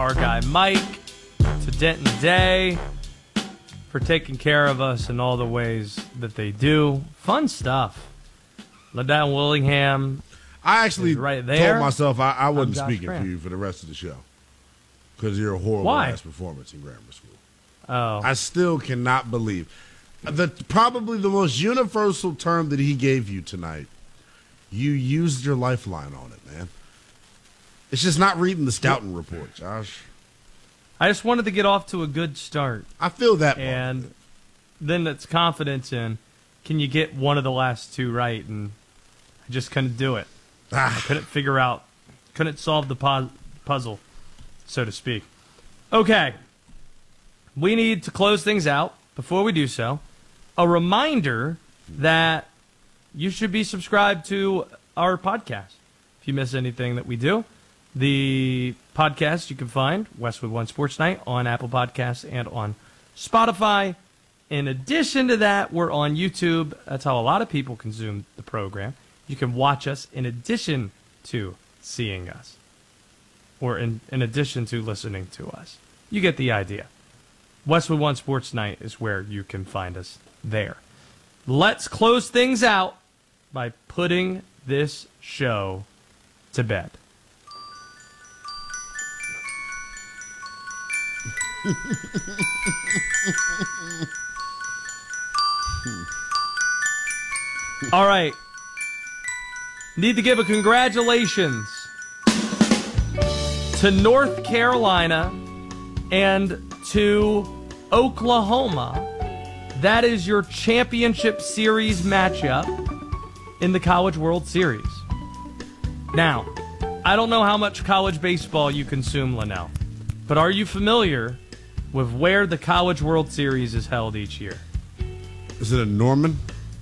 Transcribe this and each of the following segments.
our guy Mike, to Denton Day for taking care of us in all the ways that they do. Fun stuff. LaDown Willingham. I actually right there. told myself I wasn't Josh speaking Grant. for you for the rest of the show because you're a horrible ass performance in grammar school. Oh, I still cannot believe probably the most universal term that he gave you tonight. You used your lifeline on it, man. It's just not reading the scouting report, Josh. I just wanted to get off to a good start. I feel that. And then it's confidence in, can you get one of the last two right? And I just couldn't do it. I couldn't figure out, couldn't solve the puzzle, so to speak. Okay. We need to close things out. Before we do so, a reminder that you should be subscribed to our podcast. If you miss anything that we do, the podcast you can find, Westwood One Sports Night, on Apple Podcasts and on Spotify. In addition to that, we're on YouTube. That's how a lot of people consume the program. You can watch us in addition to seeing us, or in addition to listening to us. You get the idea. Westwood One Sports Night is where you can find us there. Let's close things out by putting this show to bed. All right. Need to give a congratulations to North Carolina and to Oklahoma. That is your championship series matchup in the College World Series. Now, I don't know how much college baseball you consume, Linnell, but are you familiar with where the College World Series is held each year? Is it in Norman?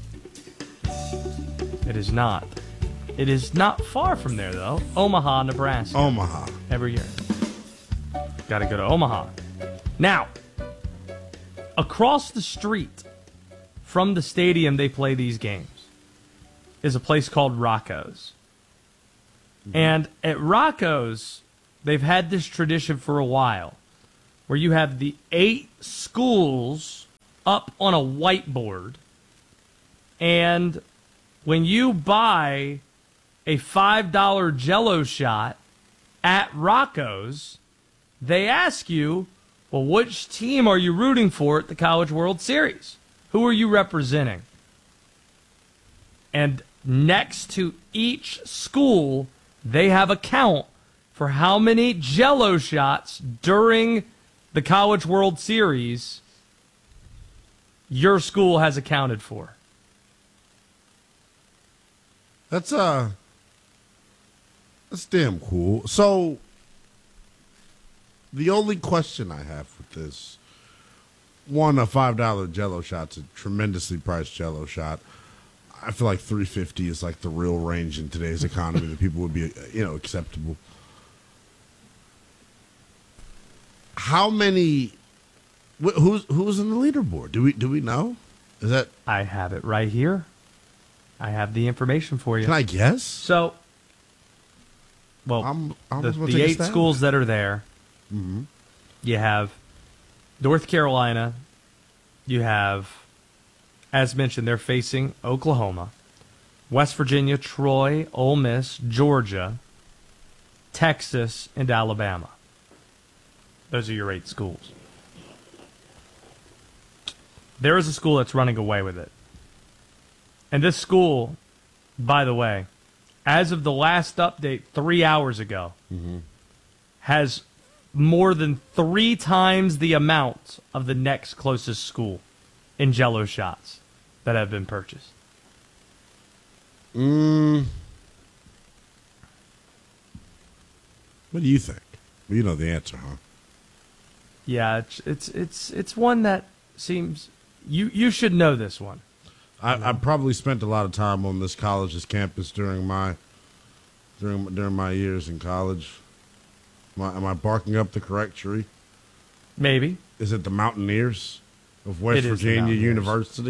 It is not. It is not far from there, though. Omaha, Nebraska. Omaha. Every year. Got to go to Omaha. Now, across the street from the stadium they play these games is a place called Rocco's. And at Rocco's, they've had this tradition for a while where you have the 8 schools up on a whiteboard, and when you buy a $5 Jell-O shot at Rocco's, they ask you, well, which team are you rooting for at the College World Series? Who are you representing? And next to each school, they have a count for how many Jell-O shots during the College World Series your school has accounted for. That's damn cool. So the only question I have with this, one, a $5 Jell-O shot's a tremendously priced Jell-O shot. I feel like $3.50 is like the real range in today's economy that people would be, acceptable. How many? Who's in the leaderboard? Do we know? Is that? I have it right here. I have the information for you. Can I guess? So, well, I'm the 8 schools that are there. Mm-hmm. You have North Carolina. You have, as mentioned, they're facing Oklahoma, West Virginia, Troy, Ole Miss, Georgia, Texas, and Alabama. Those are your 8 schools. There is a school that's running away with it. And this school, by the way, as of the last update 3 hours ago, has more than 3 times the amount of the next closest school in Jell-O shots that have been purchased. What do you think? Well, you know the answer, huh? Yeah, it's one that seems you should know this one. I probably spent a lot of time on this college's campus during my years in college. Am I barking up the correct tree? Maybe. Is it the Mountaineers of West Virginia University?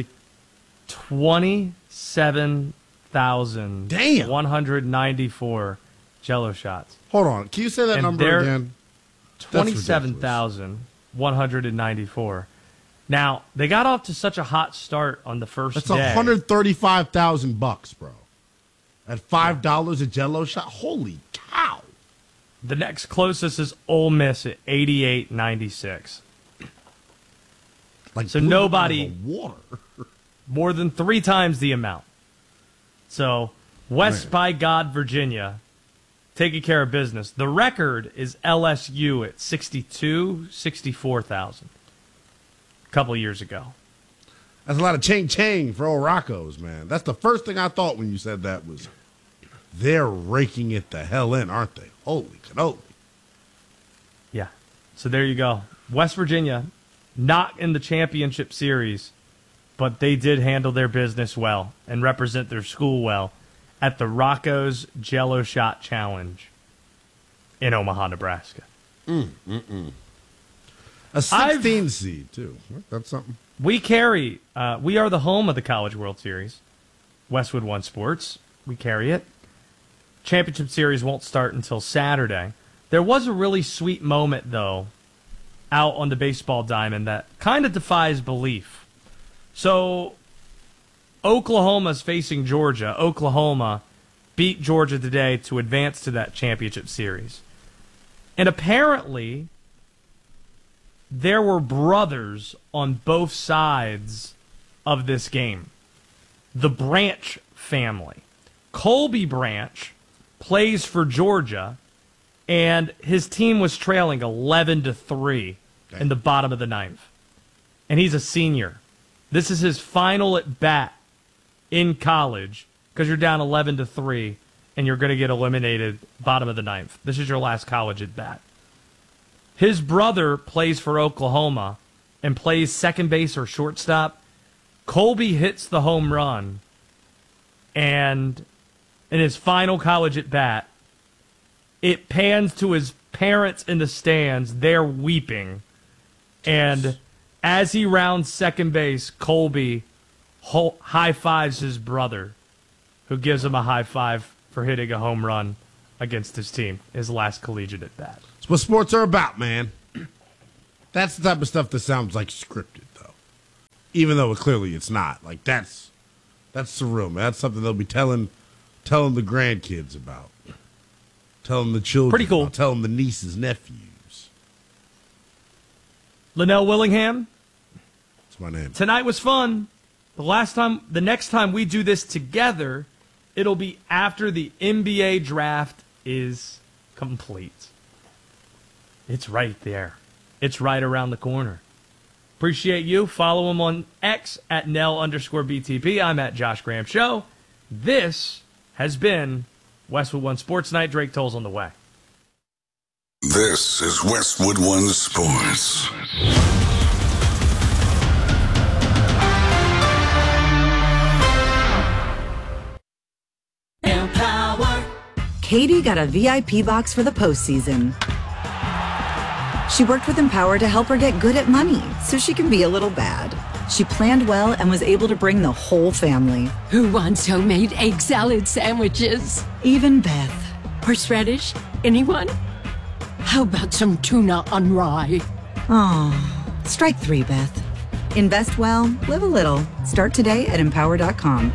27,194 Jell-O shots. Hold on. Can you say that number again? 27,194. Now, they got off to such a hot start on the first That's day. $135,000, bro. At $5 a Jell-O shot? Holy cow. The next closest is Ole Miss at 88.96. Like so nobody water. more than 3 times the amount. So West by God, Virginia, taking care of business. The record is LSU at 64,000 a couple of years ago. That's a lot of ching-ching for old Rocco's, man. That's the first thing I thought when you said that was they're raking it the hell in, aren't they? Holy cannoli. Yeah. So there you go. West Virginia, not in the championship series, but they did handle their business well and represent their school well at the Rocco's Jell-O Shot Challenge in Omaha, Nebraska. A 16 seed, too. That's something. We are the home of the College World Series. Westwood One Sports. We carry it. Championship Series won't start until Saturday. There was a really sweet moment, though, out on the baseball diamond that kind of defies belief. So, Oklahoma's facing Georgia. Oklahoma beat Georgia today to advance to that championship series. And apparently, there were brothers on both sides of this game. The Branch family. Colby Branch plays for Georgia, and his team was trailing 11-3 in the bottom of the ninth. And he's a senior. This is his final at bat in college because you're down 11-3 and you're going to get eliminated bottom of the ninth. This is your last college at bat. His brother plays for Oklahoma and plays second base or shortstop. Colby hits the home run, and in his final college at bat, it pans to his parents in the stands. They're weeping. And as he rounds second base, Colby high-fives his brother, who gives him a high five for hitting a home run against his team, his last collegiate at bat. That's what sports are about, man. That's the type of stuff that sounds like scripted, though. Even though clearly it's not. Like, that's surreal, man. That's something they'll be telling the grandkids about. Telling the children Pretty cool. about. Telling the nieces, nephews. Linnell Willingham. That's my name. Tonight was fun. The next time we do this together, it'll be after the NBA draft is complete. It's right there. It's right around the corner. Appreciate you. Follow him on X at Nell_BTP. I'm at Josh Graham Show. This has been Westwood One Sports Night. Drake Toll's on the way. This is Westwood One Sports. Empower. Katie got a VIP box for the postseason. She worked with Empower to help her get good at money so she can be a little bad. She planned well and was able to bring the whole family. Who wants homemade egg salad sandwiches? Even Beth. Horseradish? Anyone? How about some tuna on rye? Oh, strike 3, Beth. Invest well, live a little. Start today at Empower.com.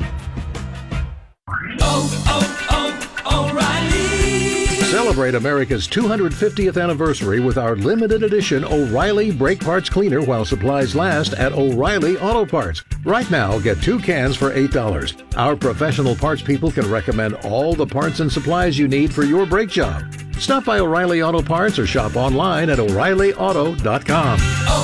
Celebrate America's 250th anniversary with our limited edition O'Reilly Brake Parts Cleaner while supplies last at O'Reilly Auto Parts. Right now, get 2 cans for $8. Our professional parts people can recommend all the parts and supplies you need for your brake job. Stop by O'Reilly Auto Parts or shop online at O'ReillyAuto.com.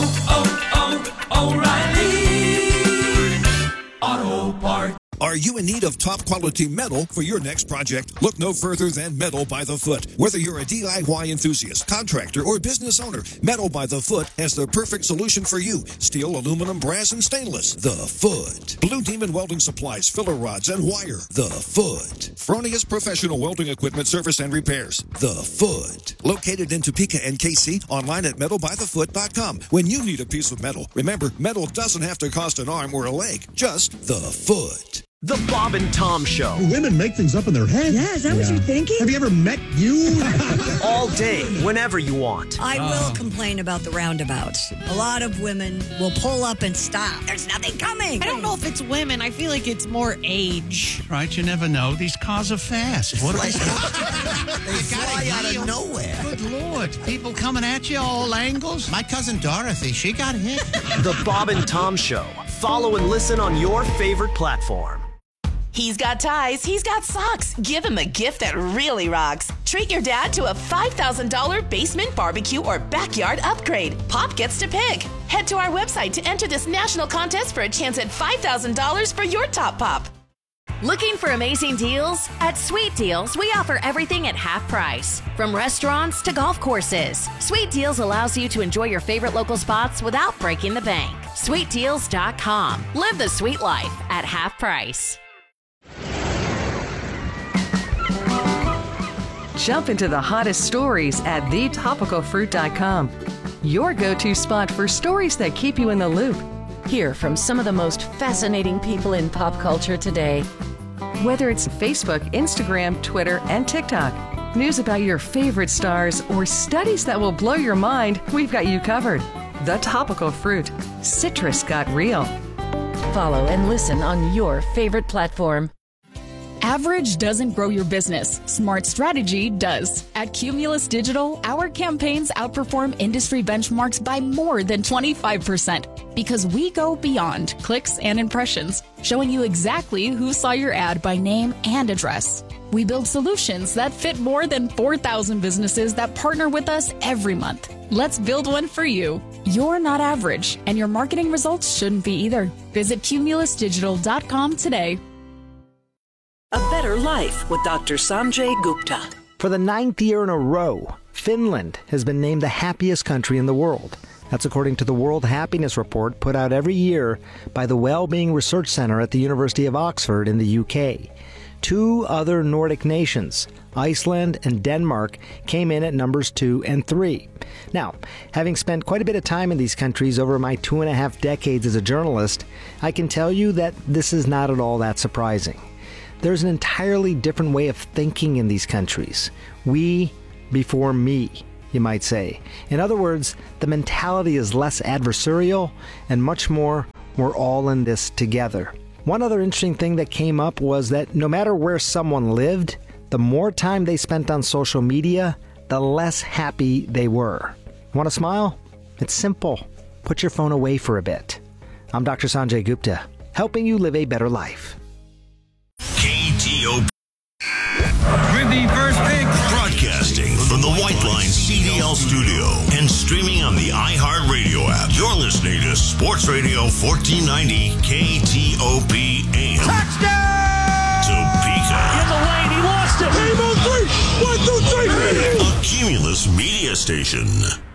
O'Reilly Auto Parts. Are you in need of top quality metal for your next project? Look no further than Metal by the Foot. Whether you're a DIY enthusiast, contractor, or business owner, Metal by the Foot has the perfect solution for you. Steel, aluminum, brass, and stainless. The Foot. Blue Demon Welding Supplies, filler rods, and wire. The Foot. Fronius Professional Welding Equipment Service and Repairs. The Foot. Located in Topeka and KC, online at metalbythefoot.com. When you need a piece of metal, remember, metal doesn't have to cost an arm or a leg, just the foot. The Bob and Tom Show. Women make things up in their head. Yeah, is that what you're thinking? Have you ever met you? All day, whenever you want. I will complain about the roundabouts. A lot of women will pull up and stop. There's nothing coming. I don't know if it's women. I feel like it's more age. Right, you never know. These cars are fast. What they fly out of nowhere. Good Lord. People coming at you all angles. My cousin Dorothy, she got hit. The Bob and Tom Show. Follow and listen on your favorite platform. He's got ties, he's got socks. Give him a gift that really rocks. Treat your dad to a $5,000 basement barbecue or backyard upgrade. Pop gets to pick. Head to our website to enter this national contest for a chance at $5,000 for your top pop. Looking for amazing deals? At Sweet Deals, we offer everything at half price. From restaurants to golf courses. Sweet Deals allows you to enjoy your favorite local spots without breaking the bank. SweetDeals.com. Live the sweet life at half price. Jump into the hottest stories at thetopicalfruit.com. Your go-to spot for stories that keep you in the loop. Hear from some of the most fascinating people in pop culture today. Whether it's Facebook, Instagram, Twitter, and TikTok, news about your favorite stars, or studies that will blow your mind, we've got you covered. The Topical Fruit. Citrus got real. Follow and listen on your favorite platform. Average doesn't grow your business. Smart strategy does. At Cumulus Digital, our campaigns outperform industry benchmarks by more than 25% because we go beyond clicks and impressions, showing you exactly who saw your ad by name and address. We build solutions that fit more than 4,000 businesses that partner with us every month. Let's build one for you. You're not average, and your marketing results shouldn't be either. Visit cumulusdigital.com today. A Better Life with Dr. Sanjay Gupta. For the 9th year in a row, Finland has been named the happiest country in the world. That's according to the World Happiness Report put out every year by the Wellbeing Research Center at the University of Oxford in the UK. 2 other Nordic nations, Iceland and Denmark, came in at numbers 2 and 3. Now, having spent quite a bit of time in these countries over my 2.5 decades as a journalist, I can tell you that this is not at all that surprising. There's an entirely different way of thinking in these countries. We before me, you might say. In other words, the mentality is less adversarial and much more, we're all in this together. One other interesting thing that came up was that no matter where someone lived, the more time they spent on social media, the less happy they were. Want to smile? It's simple. Put your phone away for a bit. I'm Dr. Sanjay Gupta, helping you live a better life. KTOP. With the first pick. Broadcasting from the White Line CDL studio and streaming on the iHeartRadio app. You're listening to Sports Radio 1490 KTOP AM. Touchdown! Topeka. In the lane, he lost it. Game on 3. 1, 2, 3. A Cumulus media station.